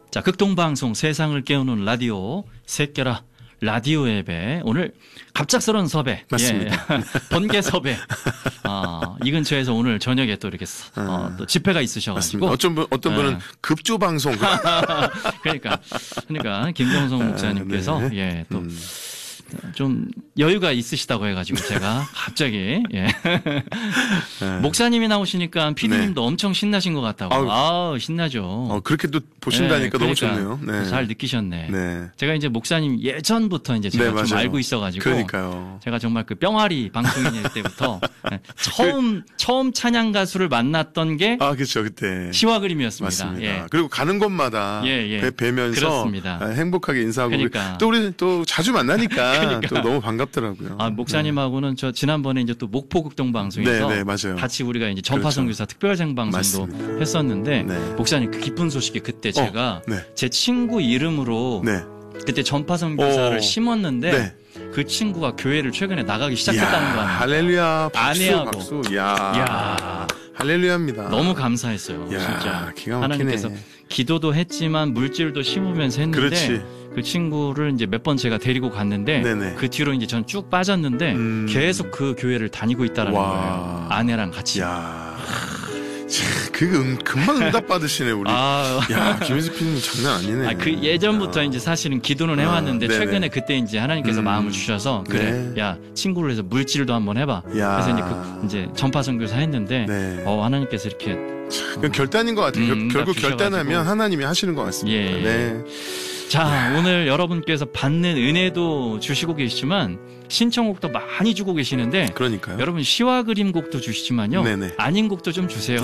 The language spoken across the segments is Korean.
자, 극동방송 세상을 깨우는 라디오 새겨라 라디오 앱에 오늘 갑작스러운 섭외. 맞습니다. 예. 번개 섭외. 이 근처에서 오늘 저녁에 또 이렇게 또 집회가 있으셔가지고. 맞습니다. 어떤 분은 급조 방송. 그러니까 김정성 목사님께서 네. 예, 또 좀 여유가 있으시다고 해가지고 제가 갑자기 목사님이 나오시니까 PD님도 엄청 신나신 것 같다고. 신나죠. 그렇게 또 보신다니까 너무 좋네요. 네. 잘 느끼셨네. 네. 제가 이제 목사님 예전부터 이제 제가 좀 알고 있어가지고. 그러니까요. 제가 정말 그 뿅아리 방송인일 때부터 처음 찬양 가수를 만났던 게 그렇죠. 그때 시와 그림이었습니다. 맞습니다. 예. 그리고 가는 곳마다 뵈면서 그렇습니다. 행복하게 인사하고 그러니까. 또 우리 또 자주 만나니까 또 너무 반갑더라고요. 목사님하고는 저 지난번에 이제 또 목포 극동 방송에서 맞아요. 같이 우리가 이제 전파선교사 특별생 방송도 맞습니다. 했었는데 목사님 그 기쁜 소식이 그때 제가 제 친구 이름으로 그때 전파선교사를 심었는데 그 친구가 교회를 최근에 나가기 시작했다는 거 아니에요? 할렐루야. 아내하고. 박수. 할렐루야입니다. 너무 감사했어요. 진짜. 기가 막히네. 하나님께서 기도도 했지만 물질도 심으면서 했는데 그렇지. 그 친구를 이제 몇 번 제가 데리고 갔는데 그 뒤로 이제 전 쭉 빠졌는데 계속 그 교회를 다니고 있다라는 거예요. 아내랑 같이. 금방 응답 받으시네 우리. 김민수 PD님 장난 아니네. 그 예전부터 이제 사실은 기도는 해왔는데 최근에 그때 이제 하나님께서 마음을 주셔서 야 친구를 해서 물질도 한번 해봐. 그래서 이제 전파 선교사 했는데 하나님께서 이렇게 결단인 것 같아요. 결국 결단하면 하나님이 하시는 것 같습니다. 자, 오늘 여러분께서 받는 은혜도 주시고 계시지만 신청곡도 많이 주고 계시는데 그러니까요. 여러분 시와 그림 곡도 주시지만요. 아닌 곡도 좀 주세요.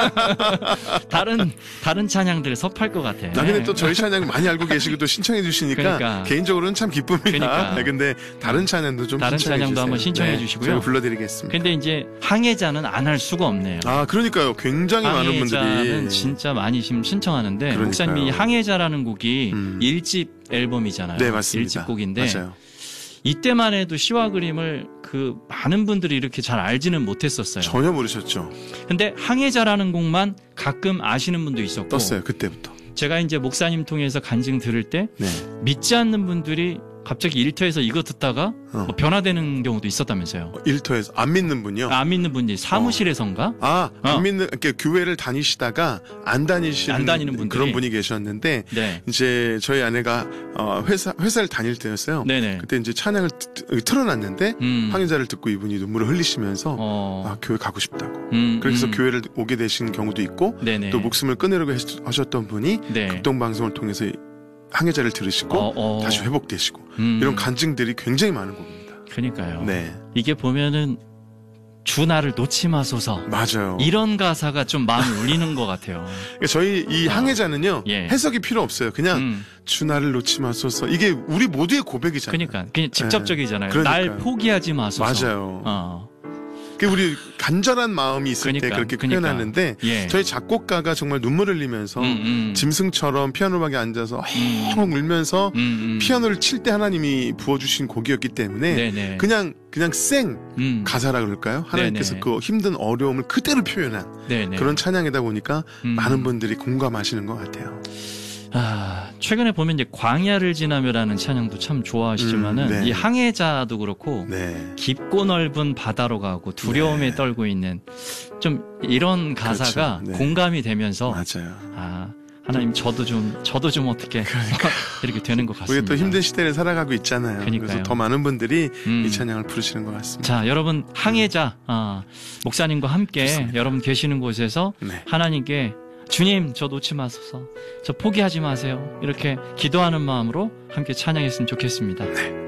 다른 찬양들 섭할 것 같아. 근데 또 저희 찬양을 많이 알고 계시고 또 신청해 주시니까 개인적으로는 참 기쁩니다. 근데 다른 찬양도 좀 다른 신청해 찬양도 주세요. 한번 신청해 주시고요. 제가 불러드리겠습니다. 근데 이제 항해자는 안 할 수가 없네요. 그러니까요. 굉장히 많은 분들이 항해자는 진짜 많이 신청하는데 목사님이 항해자라는 곡이 1집 앨범이잖아요. 네, 맞습니다. 1집 곡인데 맞아요. 이때만 해도 시와 그림을 많은 분들이 이렇게 잘 알지는 못했었어요. 전혀 모르셨죠. 근데 항해자라는 곡만 가끔 아시는 분도 있었고 떴어요. 그때부터. 제가 이제 목사님 통해서 간증 들을 때 믿지 않는 분들이 갑자기 일터에서 이거 듣다가 변화되는 경우도 있었다면서요. 일터에서 안 믿는 분이요? 안 믿는 분이 사무실에서인가? 안 믿는, 그러니까 교회를 다니시다가 안 다니는 분들이 그런 분이 계셨는데 이제 저희 아내가 회사를 다닐 때였어요. 그때 이제 찬양을 틀어놨는데 항해자를 듣고 이분이 눈물을 흘리시면서 교회 가고 싶다고. 그래서 교회를 오게 되신 경우도 있고 또 목숨을 끊으려고 하셨던 분이 극동방송을 통해서 항해자를 들으시고 다시 회복되시고 이런 간증들이 굉장히 많은 곡입니다. 그러니까요. 이게 보면은 주 나를 놓지 마소서. 맞아요. 이런 가사가 좀 마음을 울리는 것 같아요. 그러니까 저희 이 항해자는요 해석이 필요 없어요. 그냥 주 나를 놓지 마소서. 이게 우리 모두의 고백이잖아요. 그러니까 그냥 직접적이잖아요. 날 포기하지 마소서. 맞아요. 우리 간절한 마음이 있을 때 그렇게 표현하는데 저희 작곡가가 정말 눈물을 흘리면서 짐승처럼 피아노 박에 앉아서 헝 울면서 피아노를 칠 때 하나님이 부어주신 곡이었기 때문에 그냥 생 가사라 그럴까요? 하나님께서 그 힘든 어려움을 그대로 표현한 그런 찬양이다 보니까 많은 분들이 공감하시는 것 같아요. 최근에 보면 이제 광야를 지나며라는 찬양도 참 좋아하시지만은 이 항해자도 그렇고 깊고 넓은 바다로 가고 두려움에 떨고 있는 좀 이런 가사가 공감이 되면서 하나님 저도 좀 어떻게 이렇게 되는 것 같습니다. 우리 또 힘든 시대를 살아가고 있잖아요. 그래서 더 많은 분들이 이 찬양을 부르시는 것 같습니다. 자, 여러분 항해자 목사님과 함께 좋습니다. 여러분 계시는 곳에서 하나님께 주님 저 놓지 마소서, 저 포기하지 마세요, 이렇게 기도하는 마음으로 함께 찬양했으면 좋겠습니다.